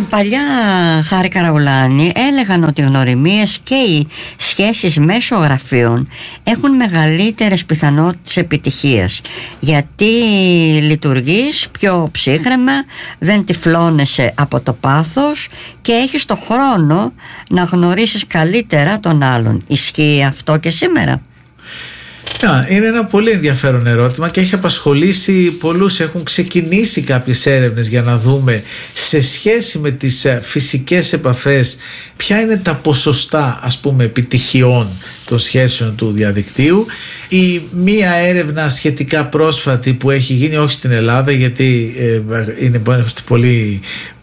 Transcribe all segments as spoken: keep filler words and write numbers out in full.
Παλιά, Χάρη Καραουλάνη, έλεγαν ότι οι γνωριμίες και οι σχέσεις μέσω γραφείων έχουν μεγαλύτερες πιθανότητες επιτυχίας, γιατί λειτουργείς πιο ψύχρεμα, δεν τυφλώνεσαι από το πάθος και έχεις το χρόνο να γνωρίσεις καλύτερα τον άλλον. Ισχύει αυτό και σήμερα? Είναι ένα πολύ ενδιαφέρον ερώτημα και έχει απασχολήσει πολλούς. Έχουν ξεκινήσει κάποιες έρευνες για να δούμε σε σχέση με τις φυσικές επαφές ποια είναι τα ποσοστά, ας πούμε, επιτυχιών των σχέσεων του διαδικτύου. Η μία έρευνα σχετικά πρόσφατη που έχει γίνει, όχι στην Ελλάδα γιατί ε, είναι πολύ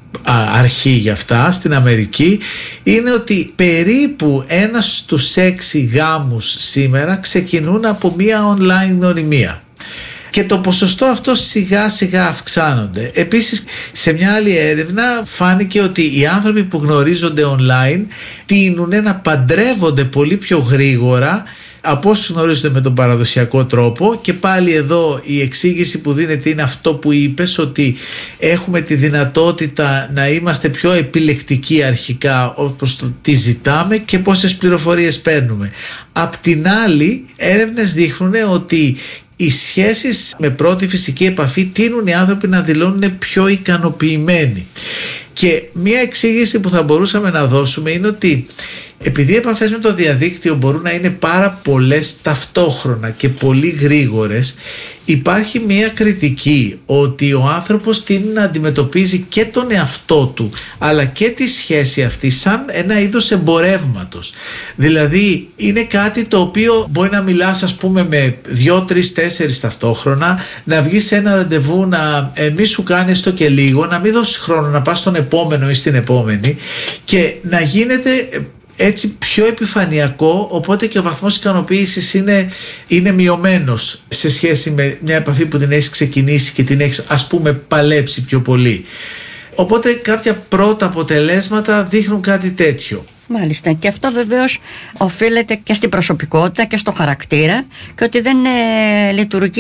αρχή για αυτά, στην Αμερική, είναι ότι περίπου ένας στους έξι γάμους σήμερα ξεκινούν από μία online γνωριμία. Και το ποσοστό αυτό σιγά σιγά αυξάνονται. Επίσης, σε μια άλλη έρευνα φάνηκε ότι οι άνθρωποι που γνωρίζονται online τείνουν να παντρεύονται πολύ πιο γρήγορα από όσους γνωρίζονται με τον παραδοσιακό τρόπο. Και πάλι εδώ η εξήγηση που δίνεται είναι αυτό που είπες, ότι έχουμε τη δυνατότητα να είμαστε πιο επιλεκτικοί αρχικά όπως το τι ζητάμε και πόσες πληροφορίες παίρνουμε. Απ' την άλλη, έρευνες δείχνουν ότι οι σχέσεις με πρώτη φυσική επαφή τείνουν οι άνθρωποι να δηλώνουν πιο ικανοποιημένοι. Και μια εξήγηση που θα μπορούσαμε να δώσουμε είναι ότι επειδή οι επαφές με το διαδίκτυο μπορούν να είναι πάρα πολλές ταυτόχρονα και πολύ γρήγορες, υπάρχει μια κριτική ότι ο άνθρωπος τείνει να αντιμετωπίζει και τον εαυτό του αλλά και τη σχέση αυτή σαν ένα είδος εμπορεύματος. Δηλαδή είναι κάτι το οποίο μπορεί να μιλάς, ας πούμε, με δύο, τρεις, τέσσερις ταυτόχρονα, να βγεις σε ένα ραντεβού, να ε, μη σου κάνεις το και λίγο, να μην δώσεις χρόνο να πας στον επόμενο ή στην επόμενη και να γίνεται έτσι πιο επιφανειακό, οπότε και ο βαθμός ικανοποίησης είναι, είναι μειωμένος σε σχέση με μια επαφή που την έχεις ξεκινήσει και την έχεις, ας πούμε, παλέψει πιο πολύ. Οπότε κάποια πρώτα αποτελέσματα δείχνουν κάτι τέτοιο. Μάλιστα, και αυτό βεβαίως οφείλεται και στην προσωπικότητα και στο χαρακτήρα και ότι δεν ε, λειτουργεί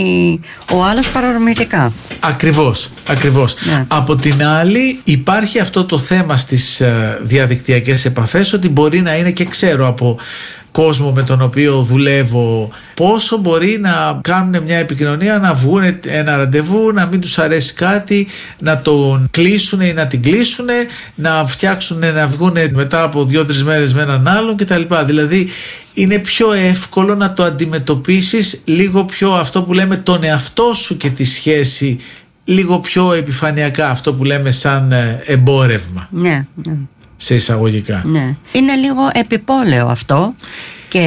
ο άλλος παρορμητικά. Ακριβώς, ακριβώς. Ναι. Από την άλλη υπάρχει αυτό το θέμα στις ε, διαδικτυακές επαφές, ότι μπορεί να είναι, και ξέρω από κόσμο με τον οποίο δουλεύω πόσο μπορεί να κάνουν μια επικοινωνία, να βγουν ένα ραντεβού, να μην τους αρέσει κάτι, να τον κλείσουν ή να την κλείσουν, να φτιάξουν, να βγουν μετά από δύο-τρεις μέρες με έναν άλλον κτλ. Δηλαδή είναι πιο εύκολο να το αντιμετωπίσεις λίγο πιο, αυτό που λέμε, τον εαυτό σου και τη σχέση λίγο πιο επιφανειακά, αυτό που λέμε σαν εμπόρευμα. Ναι, ναι. Σε εισαγωγικά. Ναι. Είναι λίγο επιπόλαιο αυτό και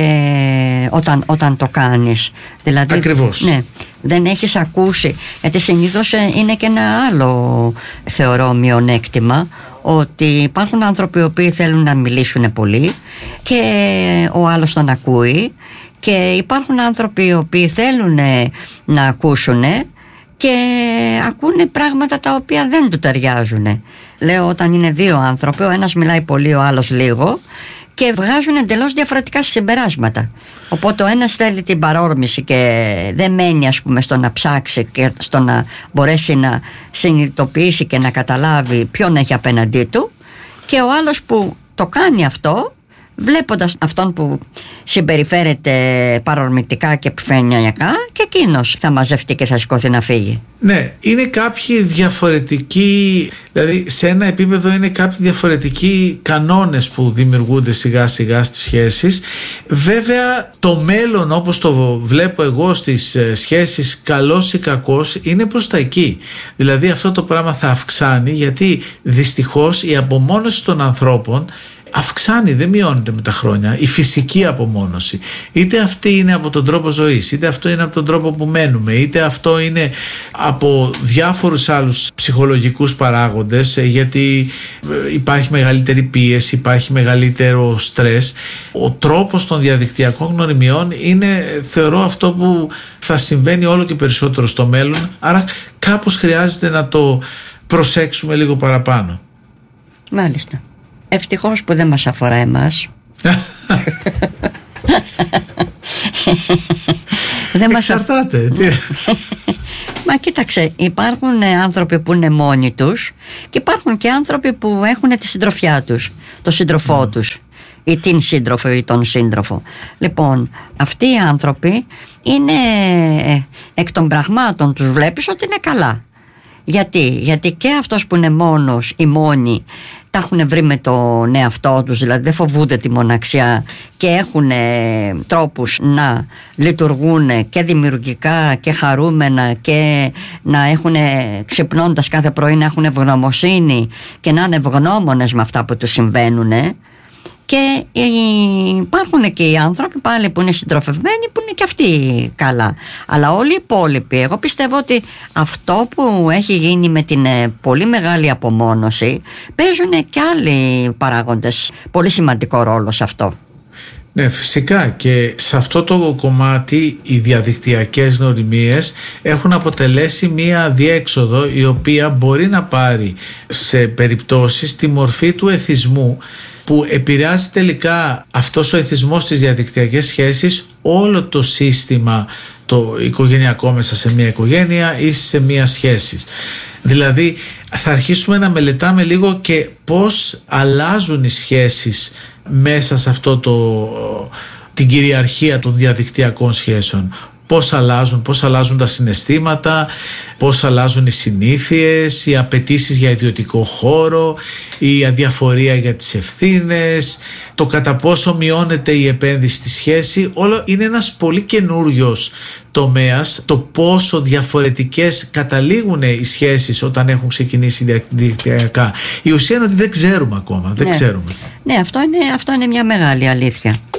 όταν, όταν το κάνεις. Δηλαδή, ακριβώς. Ναι, δεν έχεις ακούσει, γιατί συνήθως είναι και ένα άλλο, θεωρώ, μειονέκτημα, ότι υπάρχουν άνθρωποι οι οποίοι θέλουν να μιλήσουν πολύ και ο άλλος τον ακούει, και υπάρχουν άνθρωποι οι οποίοι θέλουν να ακούσουν και ακούνε πράγματα τα οποία δεν του ταιριάζουν. Λέω, όταν είναι δύο άνθρωποι, ο ένας μιλάει πολύ, ο άλλος λίγο, και βγάζουν εντελώς διαφορετικά συμπεράσματα. Οπότε ο ένας θέλει την παρόρμηση και δεν μένει, ας πούμε, στο να ψάξει και στο να μπορέσει να συνειδητοποιήσει και να καταλάβει ποιον έχει απέναντί του, και ο άλλος που το κάνει αυτό, βλέποντας αυτόν που συμπεριφέρεται παρορμητικά και επιφανειακά, και εκείνος θα μαζευτεί και θα σηκωθεί να φύγει. Ναι, είναι κάποιοι διαφορετικοί, δηλαδή σε ένα επίπεδο είναι κάποιοι διαφορετικοί κανόνες που δημιουργούνται σιγά σιγά στις σχέσεις. Βέβαια το μέλλον, όπως το βλέπω εγώ στις σχέσεις, καλός ή κακός, είναι προς τα εκεί. Δηλαδή αυτό το πράγμα θα αυξάνει, γιατί δυστυχώς η απομόνωση των ανθρώπων αυξάνει, δεν μειώνεται με τα χρόνια. Η φυσική απομόνωση, είτε αυτή είναι από τον τρόπο ζωής, είτε αυτό είναι από τον τρόπο που μένουμε, είτε αυτό είναι από διάφορους άλλους ψυχολογικούς παράγοντες, γιατί υπάρχει μεγαλύτερη πίεση, υπάρχει μεγαλύτερο στρες. Ο τρόπος των διαδικτυακών γνωριμιών είναι, θεωρώ, αυτό που θα συμβαίνει όλο και περισσότερο στο μέλλον, άρα κάπως χρειάζεται να το προσέξουμε λίγο παραπάνω. Μάλιστα. Ευτυχώς που δεν μας αφορά εμάς. Δεν μας... Εξαρτάται. Μα κοίταξε, υπάρχουν άνθρωποι που είναι μόνοι τους και υπάρχουν και άνθρωποι που έχουν τη συντροφιά τους, τον σύντροφό mm. τους ή την σύντροφο ή τον σύντροφο. Λοιπόν, αυτοί οι άνθρωποι είναι εκ των πραγμάτων, τους βλέπεις ότι είναι καλά. Γιατί, γιατί και αυτός που είναι μόνος ή μόνοι τα έχουν βρει με τον εαυτό τους, δηλαδή δεν φοβούνται τη μοναξιά και έχουν τρόπους να λειτουργούν και δημιουργικά και χαρούμενα και να έχουν, ξυπνώντας κάθε πρωί, να έχουν ευγνωμοσύνη και να είναι ευγνώμονες με αυτά που τους συμβαίνουν. Και υπάρχουν και οι άνθρωποι πάλι που είναι συντροφευμένοι, που είναι και αυτοί καλά. Αλλά όλοι οι υπόλοιποι, εγώ πιστεύω ότι αυτό που έχει γίνει με την πολύ μεγάλη απομόνωση, παίζουν και άλλοι παράγοντες πολύ σημαντικό ρόλο σε αυτό. Ναι, φυσικά, και σε αυτό το κομμάτι οι διαδικτυακές γνωριμίες έχουν αποτελέσει μία διέξοδο η οποία μπορεί να πάρει σε περιπτώσεις τη μορφή του εθισμού, που επηρεάζει τελικά αυτός ο εθισμός στις διαδικτυακές σχέσεις όλο το σύστημα το οικογενειακό μέσα σε μια οικογένεια ή σε μια σχέση. Δηλαδή θα αρχίσουμε να μελετάμε λίγο και πώς αλλάζουν οι σχέσεις μέσα σε αυτό το, την κυριαρχία των διαδικτυακών σχέσεων. Πώς αλλάζουν, πώς αλλάζουν τα συναισθήματα, πώς αλλάζουν οι συνήθειες, οι απαιτήσεις για ιδιωτικό χώρο, η αδιαφορία για τις ευθύνες, το κατά πόσο μειώνεται η επένδυση στη σχέση. Όλο είναι ένας πολύ καινούριος τομέας, το πόσο διαφορετικές καταλήγουν οι σχέσεις όταν έχουν ξεκινήσει διαδικτυακά. Η ουσία είναι ότι δεν ξέρουμε ακόμα, δεν ναι. ξέρουμε. Ναι, αυτό είναι, αυτό είναι μια μεγάλη αλήθεια.